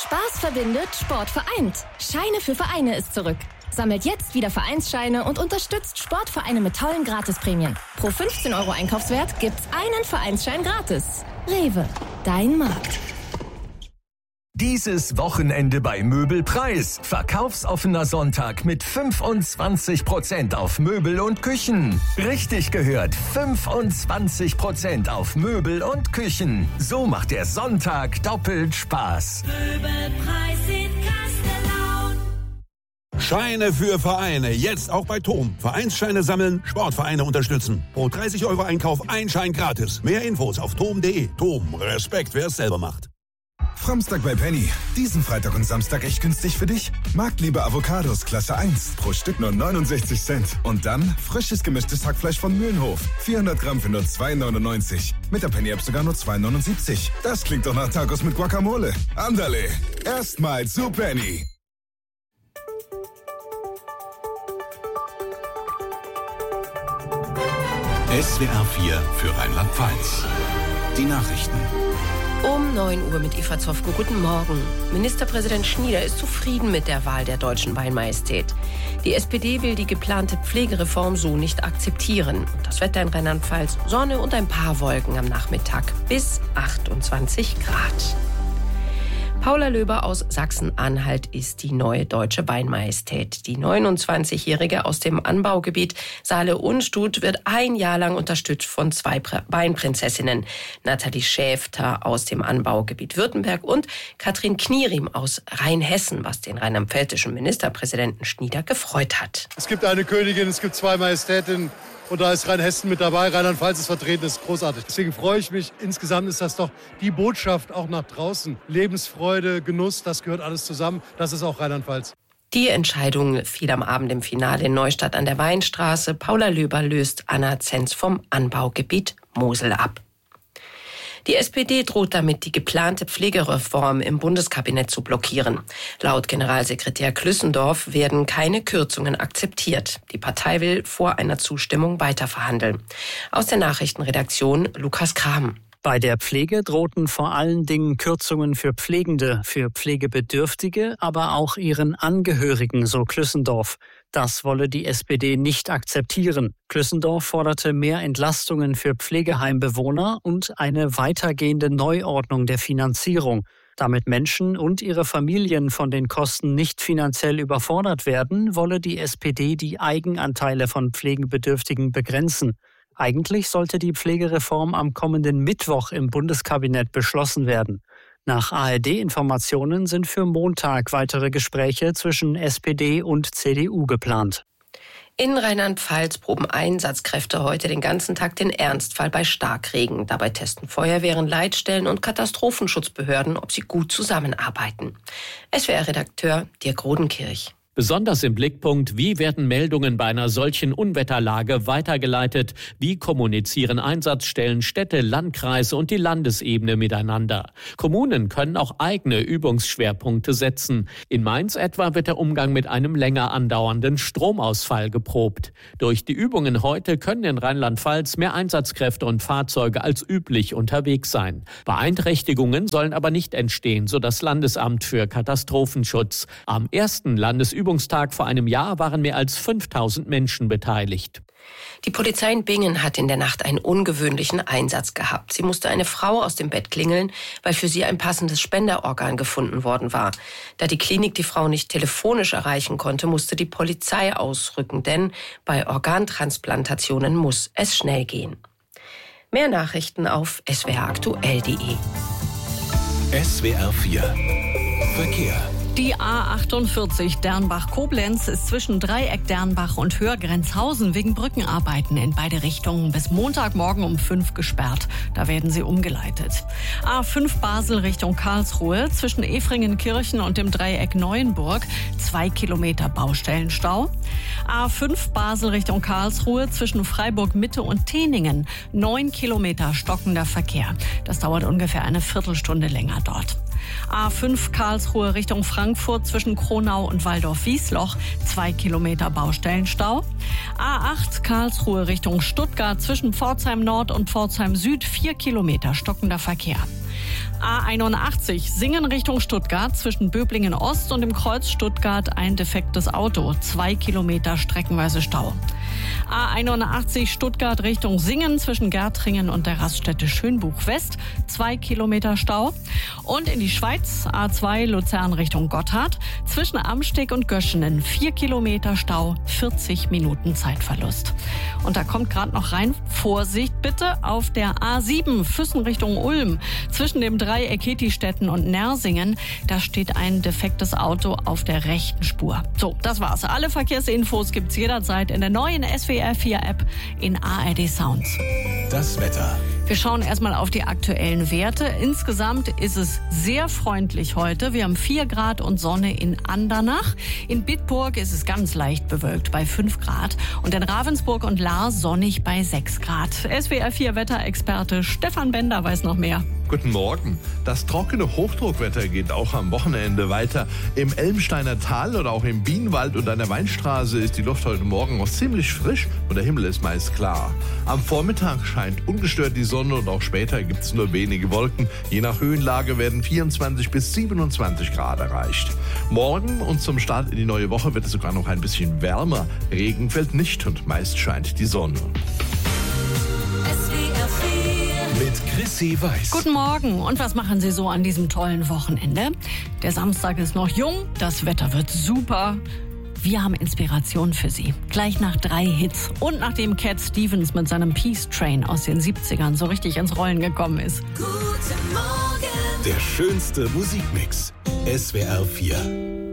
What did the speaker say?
Spaß verbindet, Sport vereint. Scheine für Vereine ist zurück. Sammelt jetzt wieder Vereinsscheine und unterstützt Sportvereine mit tollen Gratisprämien. Pro 15 € Einkaufswert gibt's einen Vereinsschein gratis. Rewe, dein Markt. Dieses Wochenende bei Möbelpreis. Verkaufsoffener Sonntag mit 25% auf Möbel und Küchen. Richtig gehört, 25% auf Möbel und Küchen. So macht der Sonntag doppelt Spaß. Möbelpreis in Kastellaun. Scheine für Vereine, jetzt auch bei TOM. Vereinsscheine sammeln, Sportvereine unterstützen. Pro 30 € Einkauf ein Schein gratis. Mehr Infos auf tom.de. TOM, Respekt, wer es selber macht. Framstag bei Penny. Diesen Freitag und Samstag echt günstig für dich. Marktliebe Avocados Klasse 1. Pro Stück nur 69 Cent. Und dann frisches gemischtes Hackfleisch von Mühlenhof. 400 Gramm für nur 2,99. Mit der Penny-App sogar nur 2,79. Das klingt doch nach Tacos mit Guacamole. Andale. Erstmal zu Penny. SWR 4 für Rheinland-Pfalz. Die Nachrichten. Um 9 Uhr mit Eva Zofko. Guten Morgen. Ministerpräsident Schnieder ist zufrieden mit der Wahl der Deutschen Weinmajestät. Die SPD will die geplante Pflegereform so nicht akzeptieren. Und das Wetter in Rheinland-Pfalz: Sonne und ein paar Wolken am Nachmittag bis 28 Grad. Paula Löber aus Sachsen-Anhalt ist die neue deutsche Weinmajestät. Die 29-Jährige aus dem Anbaugebiet Saale-Unstrut wird ein Jahr lang unterstützt von 2 Weinprinzessinnen. Nathalie Schäfter aus dem Anbaugebiet Württemberg und Katrin Knieriem aus Rheinhessen, was den rheinland-pfälzischen Ministerpräsidenten Schnieder gefreut hat. Es gibt eine Königin, es gibt 2 Majestätinnen. Und da ist Rheinhessen mit dabei, Rheinland-Pfalz ist vertreten, das ist großartig. Deswegen freue ich mich. Insgesamt ist das doch die Botschaft auch nach draußen. Lebensfreude, Genuss, das gehört alles zusammen. Das ist auch Rheinland-Pfalz. Die Entscheidung fiel am Abend im Finale in Neustadt an der Weinstraße. Paula Löber löst Anna Zenz vom Anbaugebiet Mosel ab. Die SPD droht damit, die geplante Pflegereform im Bundeskabinett zu blockieren. Laut Generalsekretär Klüssendorf werden keine Kürzungen akzeptiert. Die Partei will vor einer Zustimmung weiterverhandeln. Aus der Nachrichtenredaktion Lukas Kram. Bei der Pflege drohten vor allen Dingen Kürzungen für Pflegende, für Pflegebedürftige, aber auch ihren Angehörigen, so Klüssendorf. Das wolle die SPD nicht akzeptieren. Klüssendorf forderte mehr Entlastungen für Pflegeheimbewohner und eine weitergehende Neuordnung der Finanzierung. Damit Menschen und ihre Familien von den Kosten nicht finanziell überfordert werden, wolle die SPD die Eigenanteile von Pflegebedürftigen begrenzen. Eigentlich sollte die Pflegereform am kommenden Mittwoch im Bundeskabinett beschlossen werden. Nach ARD-Informationen sind für Montag weitere Gespräche zwischen SPD und CDU geplant. In Rheinland-Pfalz proben Einsatzkräfte heute den ganzen Tag den Ernstfall bei Starkregen. Dabei testen Feuerwehren, Leitstellen und Katastrophenschutzbehörden, ob sie gut zusammenarbeiten. SWR-Redakteur Dirk Rodenkirch. Besonders im Blickpunkt: Wie werden Meldungen bei einer solchen Unwetterlage weitergeleitet? Wie kommunizieren Einsatzstellen, Städte, Landkreise und die Landesebene miteinander? Kommunen können auch eigene Übungsschwerpunkte setzen. In Mainz etwa wird der Umgang mit einem länger andauernden Stromausfall geprobt. Durch die Übungen heute können in Rheinland-Pfalz mehr Einsatzkräfte und Fahrzeuge als üblich unterwegs sein. Beeinträchtigungen sollen aber nicht entstehen, so das Landesamt für Katastrophenschutz. Am ersten Landesübungstag vor einem Jahr waren mehr als 5000 Menschen beteiligt. Die Polizei in Bingen hat in der Nacht einen ungewöhnlichen Einsatz gehabt. Sie musste eine Frau aus dem Bett klingeln, weil für sie ein passendes Spenderorgan gefunden worden war. Da die Klinik die Frau nicht telefonisch erreichen konnte, musste die Polizei ausrücken, denn bei Organtransplantationen muss es schnell gehen. Mehr Nachrichten auf swraktuell.de. SWR 4 Verkehr. Die A48 Dernbach-Koblenz ist zwischen Dreieck Dernbach und Hörgrenzhausen wegen Brückenarbeiten in beide Richtungen bis Montagmorgen um 5 gesperrt. Da werden sie umgeleitet. A5 Basel Richtung Karlsruhe zwischen Efringenkirchen und dem Dreieck Neuenburg 2 Kilometer Baustellenstau. A5 Basel Richtung Karlsruhe zwischen Freiburg Mitte und Teningen 9 Kilometer stockender Verkehr. Das dauert ungefähr eine Viertelstunde länger dort. A5 Karlsruhe Richtung Frankfurt zwischen Kronau und Waldorf-Wiesloch 2 Kilometer Baustellenstau. A8 Karlsruhe Richtung Stuttgart zwischen Pforzheim Nord und Pforzheim Süd 4 Kilometer stockender Verkehr. A81 Singen Richtung Stuttgart zwischen Böblingen Ost und dem Kreuz Stuttgart ein defektes Auto. 2 Kilometer streckenweise Stau. A81 Stuttgart Richtung Singen zwischen Gärtringen und der Raststätte Schönbuch West. 2 Kilometer Stau. Und in die Schweiz A2 Luzern Richtung Gotthard zwischen Amsteg und Göschenen. 4 Kilometer Stau, 40 Minuten Zeitverlust. Und da kommt gerade noch rein, Vorsicht bitte, auf der A7 Füssen Richtung Ulm zwischen dem Dreieck Hetistetten und Nersingen. Da steht ein defektes Auto auf der rechten Spur. So, das war's. Alle Verkehrsinfos gibt's jederzeit in der neuen SWR 4 App in ARD Sounds. Das Wetter. Wir schauen erstmal auf die aktuellen Werte. Insgesamt ist es sehr freundlich heute. Wir haben 4 Grad und Sonne in Andernach. In Bitburg ist es ganz leicht bewölkt bei 5 Grad. Und in Ravensburg und Lahr sonnig bei 6 Grad. SWR 4 Wetterexperte Stefan Bender weiß noch mehr. Guten Morgen. Das trockene Hochdruckwetter geht auch am Wochenende weiter. Im Elmsteiner Tal oder auch im Bienenwald und an der Weinstraße ist die Luft heute Morgen noch ziemlich frisch und der Himmel ist meist klar. Am Vormittag scheint ungestört die Sonne und auch später gibt es nur wenige Wolken. Je nach Höhenlage werden 24 bis 27 Grad erreicht. Morgen und zum Start in die neue Woche wird es sogar noch ein bisschen wärmer. Regen fällt nicht und meist scheint die Sonne. Mit Chrissy Weiß. Guten Morgen. Und was machen Sie so an diesem tollen Wochenende? Der Samstag ist noch jung, das Wetter wird super. Wir haben Inspiration für Sie. Gleich nach 3 Hits und nachdem Cat Stevens mit seinem Peace Train aus den 70ern so richtig ins Rollen gekommen ist. Guten Morgen. Der schönste Musikmix. SWR 4.